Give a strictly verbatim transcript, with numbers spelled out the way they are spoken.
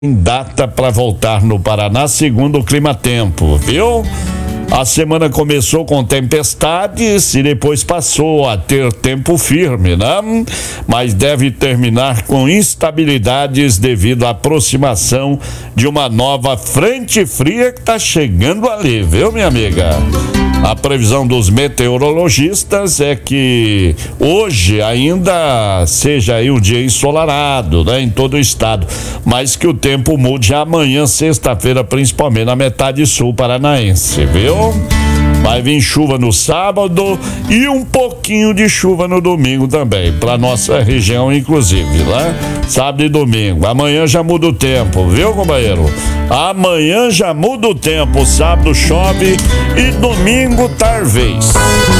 em data para voltar no Paraná, segundo o Climatempo, viu? A semana começou com tempestades e depois passou a ter tempo firme, né? Mas deve terminar com instabilidades devido à aproximação de uma nova frente fria que está chegando ali, viu, minha amiga? A previsão dos meteorologistas é que hoje ainda seja aí um dia ensolarado, né, em todo o estado, mas que o tempo mude amanhã, sexta-feira, principalmente na metade sul paranaense, viu? Vai vir chuva no sábado e um pouquinho de chuva no domingo também, para nossa região inclusive, né? Sábado e domingo. Amanhã já muda o tempo, viu, companheiro? Amanhã já muda o tempo, sábado chove e domingo talvez.